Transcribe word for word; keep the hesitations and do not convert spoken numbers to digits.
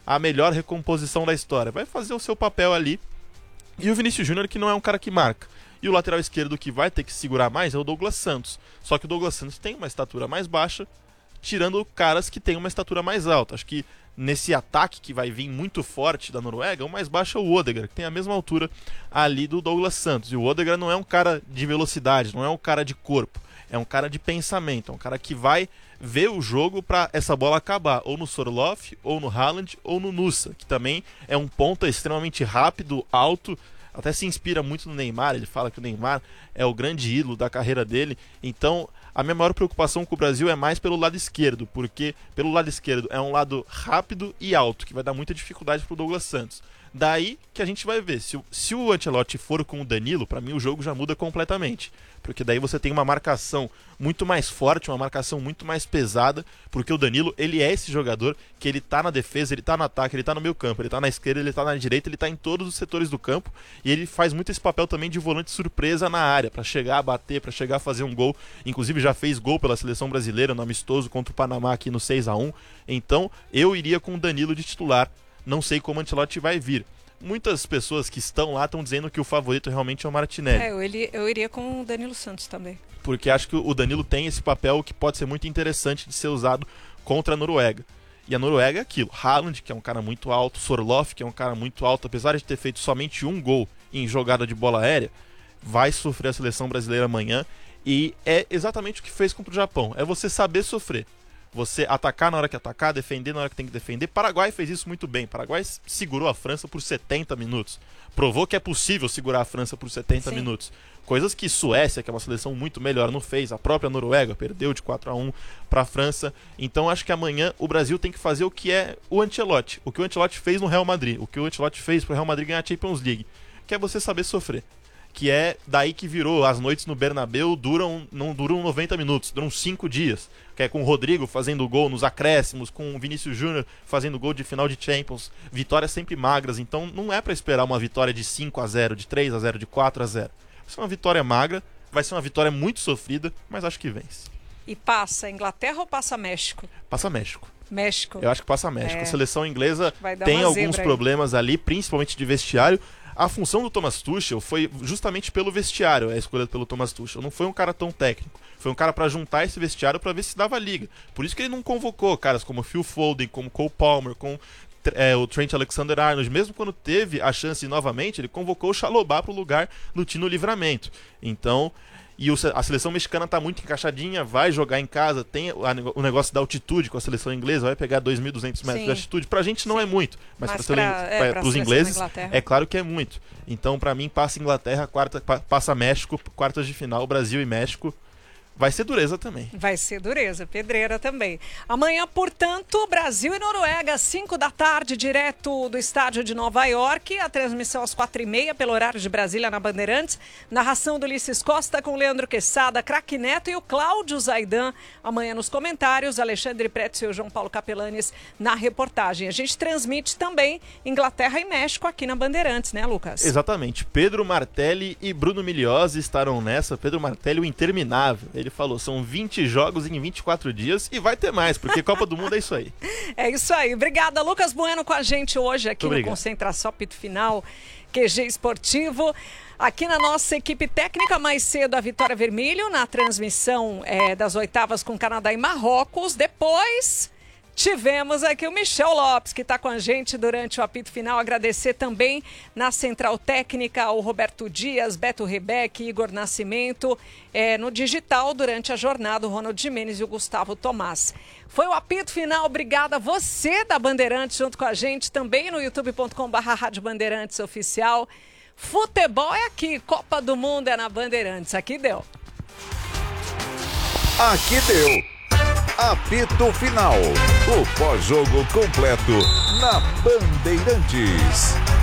a melhor recomposição da história. Vai fazer o seu papel ali. E o Vinícius Júnior, que não é um cara que marca. E o lateral esquerdo que vai ter que segurar mais é o Douglas Santos. Só que o Douglas Santos tem uma estatura mais baixa, tirando caras que têm uma estatura mais alta. Acho que nesse ataque que vai vir muito forte da Noruega, o mais baixo é o Odegaard, que tem a mesma altura ali do Douglas Santos. E o Odegaard não é um cara de velocidade, não é um cara de corpo, é um cara de pensamento, é um cara que vai ver o jogo para essa bola acabar, ou no Sorloth, ou no Haaland, ou no Nusa, que também é um ponta extremamente rápido, alto, até se inspira muito no Neymar. Ele fala que o Neymar é o grande ídolo da carreira dele. Então a minha maior preocupação com o Brasil é mais pelo lado esquerdo, porque pelo lado esquerdo é um lado rápido e alto, que vai dar muita dificuldade para o Douglas Santos. Daí que a gente vai ver, se o, se o Ancelotti for com o Danilo, para mim o jogo já muda completamente, porque daí você tem uma marcação muito mais forte, uma marcação muito mais pesada, porque o Danilo, ele é esse jogador que ele tá na defesa, ele tá no ataque, ele tá no meio campo, ele tá na esquerda, ele tá na direita, ele tá em todos os setores do campo, e ele faz muito esse papel também de volante surpresa na área, para chegar a bater, para chegar a fazer um gol. Inclusive já fez gol pela seleção brasileira no amistoso contra o Panamá aqui no seis a um. Então eu iria com o Danilo de titular. Não sei como o Ancelotti vai vir. Muitas pessoas que estão lá estão dizendo que o favorito realmente é o Martinelli. É, eu, iria, eu iria com o Danilo Santos também. Porque acho que o Danilo tem esse papel que pode ser muito interessante de ser usado contra a Noruega. E a Noruega é aquilo. Haaland, que é um cara muito alto, Sorloth, que é um cara muito alto, apesar de ter feito somente um gol em jogada de bola aérea, vai sofrer a seleção brasileira amanhã. E é exatamente o que fez contra o Japão. É você saber sofrer. Você atacar na hora que atacar, defender na hora que tem que defender. Paraguai fez isso muito bem. Paraguai segurou a França por setenta minutos. Provou que é possível segurar a França por setenta Sim. minutos. Coisas que Suécia, que é uma seleção muito melhor, não fez. A própria Noruega perdeu de quatro a um para a França. Então acho que amanhã o Brasil tem que fazer o que é o Ancelotti. O que o Ancelotti fez no Real Madrid. O que o Ancelotti fez para o Real Madrid ganhar a Champions League. Que é você saber sofrer. Que é daí que virou. As noites no Bernabéu duram, não duram noventa minutos, duram cinco dias. Que é com o Rodrigo fazendo gol nos acréscimos, com o Vinícius Júnior fazendo gol de final de Champions. Vitórias sempre magras, então não é para esperar uma vitória de cinco a zero, de três a zero, de quatro a zero. Vai ser uma vitória magra, vai ser uma vitória muito sofrida, mas acho que vence. E passa Inglaterra ou passa México? Passa México. México. Eu acho que passa México. É. A seleção inglesa Vai dar tem uma alguns zebra aí. problemas ali, principalmente de vestiário. A função do Thomas Tuchel foi justamente pelo vestiário, a escolha pelo Thomas Tuchel. Não foi um cara tão técnico. Foi um cara para juntar esse vestiário para ver se dava liga. Por isso que ele não convocou caras como Phil Foden, como Cole Palmer, com é, o Trent Alexander-Arnold. Mesmo quando teve a chance novamente, ele convocou o Chalobah para o lugar do Tino Livramento. Então... E a seleção mexicana está muito encaixadinha, vai jogar em casa, tem o negócio da altitude com a seleção inglesa, vai pegar dois mil e duzentos metros Sim. de altitude. Pra gente não Sim. é muito, mas, Mas para pra, é, os ingleses é claro que é muito. Então, para mim, passa Inglaterra, quarta, passa México, quartas de final, Brasil e México. Vai ser dureza também. Vai ser dureza, pedreira também. Amanhã, portanto, Brasil e Noruega, cinco da tarde, direto do estádio de Nova York. A transmissão às quatro e meia, pelo horário de Brasília, na Bandeirantes. Narração do Ulisses Costa com Leandro Quesada, Craque Neto e o Cláudio Zaidan. Amanhã nos comentários, Alexandre Pretzel e o João Paulo Capelanes na reportagem. A gente transmite também Inglaterra e México aqui na Bandeirantes, né, Lucas? Exatamente. Pedro Martelli e Bruno Migliozzi estarão nessa. Pedro Martelli, o interminável. Ele falou, são vinte jogos em vinte e quatro dias e vai ter mais, porque Copa do Mundo é isso aí. É isso aí. Obrigada, Lucas Bueno, com a gente hoje aqui no Concentração Apito Final, Q G Esportivo. Aqui na nossa equipe técnica, mais cedo a Vitória Vermelho, na transmissão é, das oitavas com Canadá e Marrocos. Depois... tivemos aqui o Michel Lopes, que está com a gente durante o apito final. Agradecer também na Central Técnica ao Roberto Dias, Beto Rebeck, Igor Nascimento. É, no digital, durante a jornada, o Ronald Jimenez e o Gustavo Tomás. Foi o apito final. Obrigada a você da Bandeirantes junto com a gente. Também no youtube ponto com barra Rádio Bandeirantes Oficial. Futebol é aqui, Copa do Mundo é na Bandeirantes. Aqui deu. Aqui deu. Apito Final, o pós-jogo completo na Bandeirantes.